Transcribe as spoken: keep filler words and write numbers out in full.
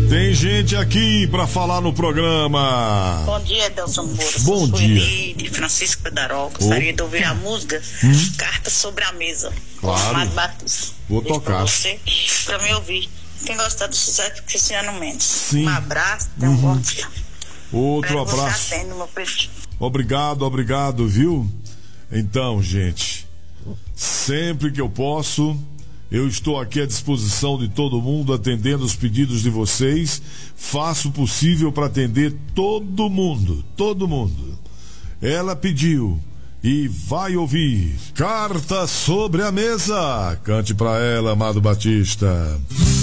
Tem gente aqui pra falar no programa. Bom dia, Delson Moura. Bom Sou dia. Sueli de Francisco Pedarol. Gostaria de ouvir a música Hum? Carta sobre a Mesa. Claro. Amado Batista. Vou Deixo tocar. Pra você, pra me ouvir. Quem gostar do sucesso, Cristiano Mendes. Sim. Um abraço, tenha um bom dia. Outro Espero que abraço. Você atende, meu pedido. Obrigado, obrigado, viu? Então, gente, sempre que eu posso, eu estou aqui à disposição de todo mundo, atendendo os pedidos de vocês. Faço o possível para atender todo mundo, todo mundo. Ela pediu e vai ouvir Carta sobre a Mesa. Cante para ela, Amado Batista.